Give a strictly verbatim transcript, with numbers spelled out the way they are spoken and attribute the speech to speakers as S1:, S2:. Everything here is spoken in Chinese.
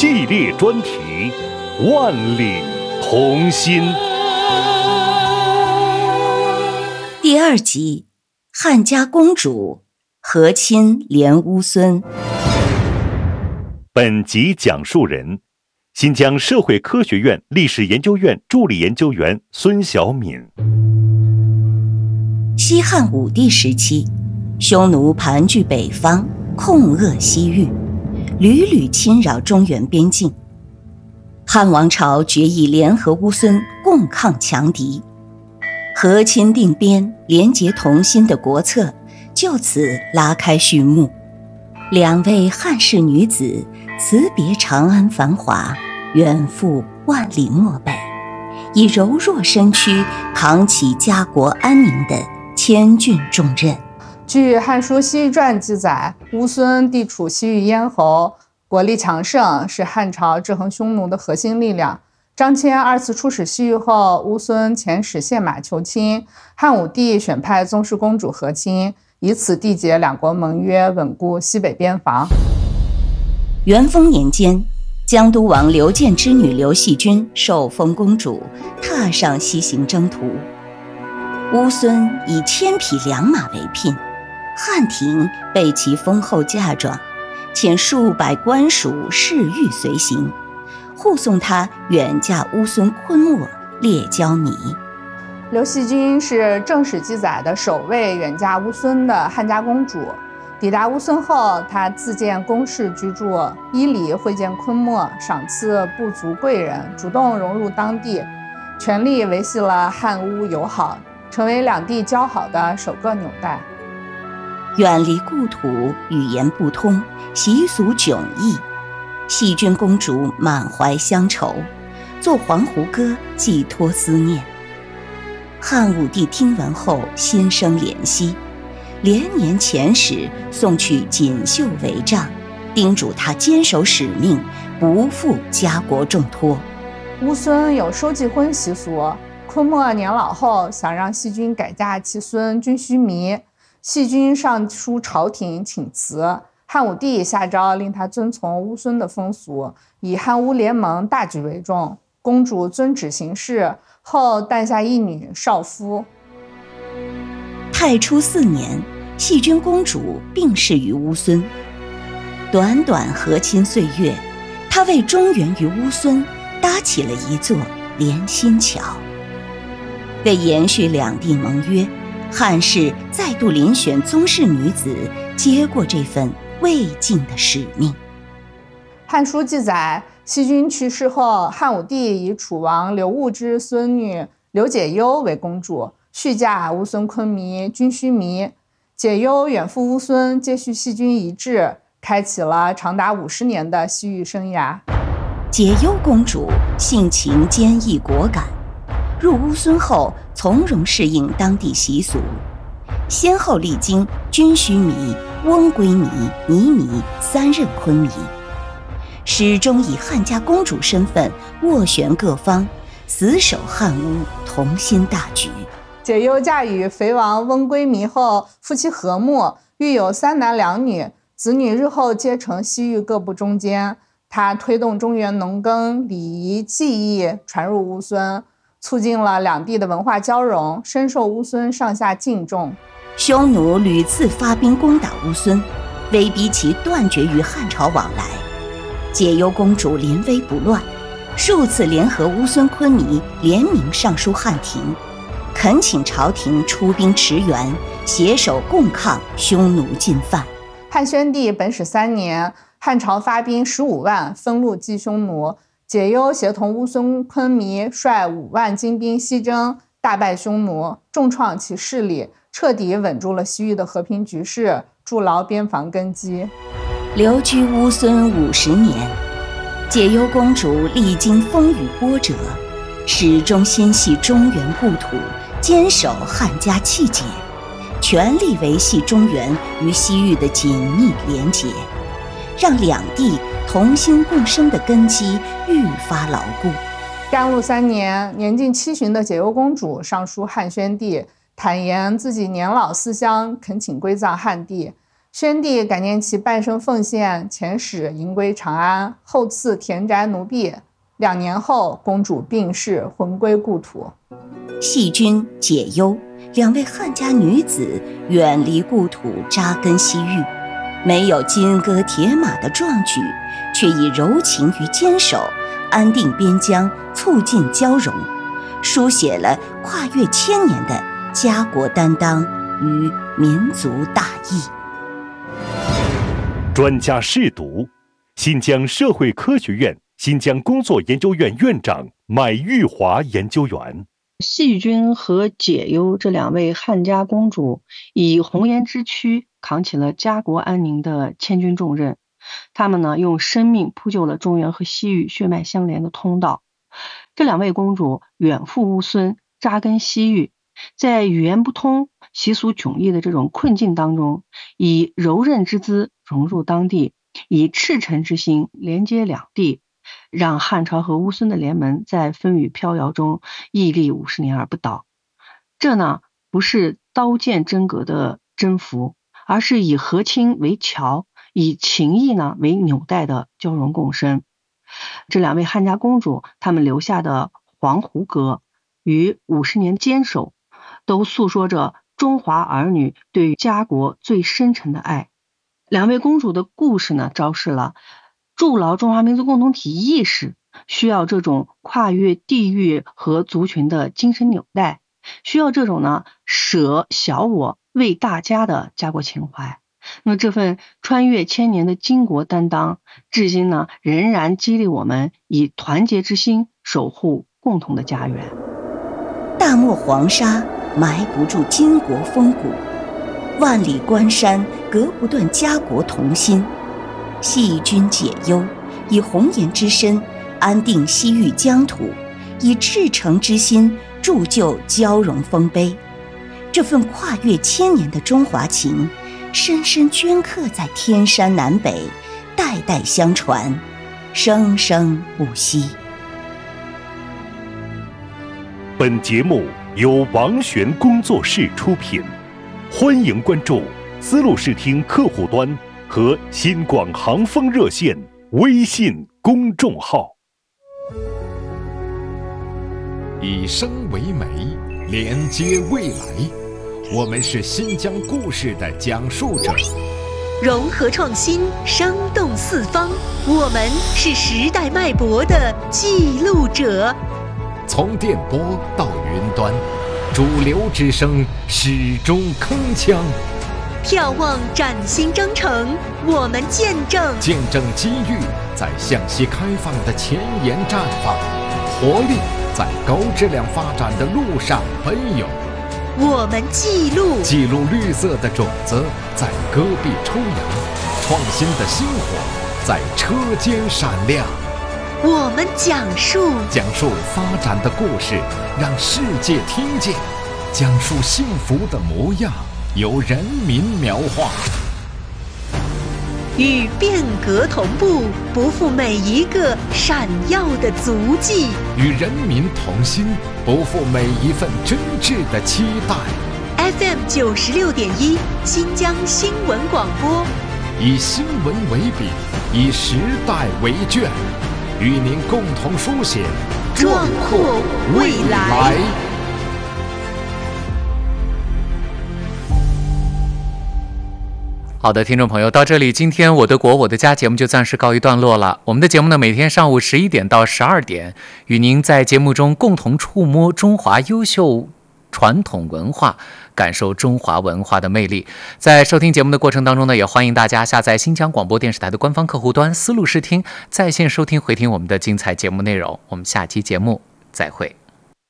S1: 系列专题《万里同心》
S2: 第二集：汉家公主和亲连乌孙。
S1: 本集讲述人：新疆社会科学院历史研究院助理研究员孙晓敏。
S2: 西汉武帝时期，匈奴盘踞北方，控扼西域，屡屡侵扰中原边境。汉王朝决意联合乌孙共抗强敌，和亲定边、联结同心的国策就此拉开序幕。两位汉室女子辞别长安繁华，远赴万里漠北，以柔弱身躯扛起家国安宁的千钧重任。
S3: 据《汉书·西域传》记载，乌孙地处西域咽喉，国力强盛，是汉朝制衡匈奴的核心力量。张骞二次出使西域后，乌孙遣使献马求亲，汉武帝选派宗室公主和亲，以此缔结两国盟约，稳固西北边防。
S2: 元丰年间，江都王刘建之女刘细君受封公主，踏上西行征途。乌孙以千匹良马为聘，汉庭被其丰厚嫁妆，遣数百官属侍御随行，护送他远嫁乌孙昆漠列交米。
S3: 刘细君是正史记载的首位远嫁乌孙的汉家公主。抵达乌孙后，她自建宫室居住，依礼会见昆漠，赏赐部族贵人，主动融入当地，全力维系了汉乌友好，成为两地交好的首个纽带。
S2: 远离故土，语言不通，习俗迥异，细君公主满怀乡愁，作黄胡歌寄托思念。汉武帝听闻后心生怜惜，连年遣使送去锦绣帷帐，叮嘱他坚守使命，不负家国重托。
S3: 乌孙有收继婚习俗，昆漠年老后想让细君改嫁其孙军须弥，细君上书朝廷请辞，汉武帝下诏令他遵从乌孙的风俗，以汉乌联盟大局为重，公主遵旨行事，后诞下一女少夫。
S2: 太初四年，细君公主病逝于乌孙。短短和亲岁月，她为中原与乌孙搭起了一座连心桥。为延续两地盟约，汉室再度遴选宗室女子，接过这份未尽的使命。
S3: 汉书记载，细君去世后，汉武帝以楚王刘戊之孙女刘解忧为公主，续嫁乌孙昆弥军须弥。解忧远赴乌孙，接续细君遗志，开启了长达五十年的西域生涯。
S2: 解忧公主性情坚毅果敢，入乌孙后从容适应当地习俗，先后历经军须弥、翁归弥、尼弥三任昆弥，始终以汉家公主身份斡旋各方，死守汉乌同心大局。
S3: 解忧嫁与肥王翁归弥后，夫妻和睦，育有三男两女，子女日后皆成西域各部中坚。他推动中原农耕、礼仪、技艺传入乌孙，促进了两地的文化交融，深受乌孙上下敬重。
S2: 匈奴屡次发兵攻打乌孙，威逼其断绝与汉朝往来。解忧公主临危不乱，数次联合乌孙昆弥联名上书汉庭，恳请朝廷出兵驰援，携手共抗匈奴进犯。
S3: 汉宣帝本始三年，汉朝发兵十五万分路击匈奴，解忧协同乌孙昆弥率五万精兵西征，大败匈奴，重创其势力，彻底稳住了西域的和平局势，筑牢边防根基。
S2: 留居乌孙五十年，解忧公主历经风雨波折，始终心系中原故土，坚守汉家气节，全力维系中原与西域的紧密连结，让两地同心共生的根基愈发牢固。
S3: 甘露三年，年近七旬的解忧公主上书汉宣帝，坦言自己年老思乡，恳请归葬汉地。 宣帝感念其半生奉献，遣使迎归长安，后赐田宅奴婢。两年后，公主病逝，魂归故土。
S2: 细君、解忧两位汉家女子远离故土，扎根西域，没有金戈铁马的壮举，却以柔情与坚守安定边疆，促进交融，书写了跨越千年的家国担当与民族大义。
S1: 专家试读，新疆社会科学院新疆工作研究院院长麦玉华研究员。
S4: 细君和解忧这两位汉家公主以红颜之躯扛起了家国安宁的千钧重任，他们呢用生命铺就了中原和西域血脉相连的通道。这两位公主远赴乌孙，扎根西域，在语言不通、习俗迥异的这种困境当中，以柔韧之姿融入当地，以赤诚之心连接两地，让汉朝和乌孙的联盟在风雨飘摇中屹立五十年而不倒。这呢，不是刀剑真格的征服，而是以和亲为桥，以情谊呢为纽带的交融共生。这两位汉家公主，她们留下的黄湖歌与五十年坚守，都诉说着中华儿女对于家国最深沉的爱。两位公主的故事呢，昭示了筑牢中华民族共同体意识需要这种跨越地域和族群的精神纽带，需要这种呢舍小我为大家的家国情怀。那么这份穿越千年的巾帼担当，至今呢仍然激励我们以团结之心守护共同的家园。
S2: 大漠黄沙埋不住巾帼风骨，万里关山隔不断家国同心。细君解忧，以红颜之身安定西域疆土，以赤诚之心铸就交融丰碑。这份跨越千年的中华情，深深镌刻在天山南北，代代相传，生生不息。
S1: 本节目由王璇工作室出品，欢迎关注丝路视听客户端和新广航风热线微信公众号。
S5: 以声为媒，连接未来。我们是新疆故事的讲述者，
S6: 融合创新，生动四方。我们是时代脉搏的记录者。
S5: 从电波到云端，主流之声始终铿锵。
S6: 眺望崭新征程，我们见证
S5: 见证机遇在向西开放的前沿绽放，活力在高质量发展的路上奔涌。
S6: 我们记录
S5: 记录绿色的种子在戈壁抽芽，创新的星火在车间闪亮。
S6: 我们讲述
S5: 讲述发展的故事，让世界听见；讲述幸福的模样，由人民描画。
S6: 与变革同步，不负每一个闪耀的足迹；
S5: 与人民同心，不负每一份真挚的期待。
S6: F M 九十六点一，新疆新闻广播，
S5: 以新闻为笔，以时代为卷，与您共同书写
S6: 壮阔未来。
S7: 好的，听众朋友，到这里，今天我的国我的家节目就暂时告一段落了。我们的节目呢，每天上午十一点到十二点，与您在节目中共同触摸中华优秀传统文化，感受中华文化的魅力。在收听节目的过程当中呢，也欢迎大家下载新疆广播电视台的官方客户端丝路视听，在线收听回听我们的精彩节目内容。我们下期节目再会。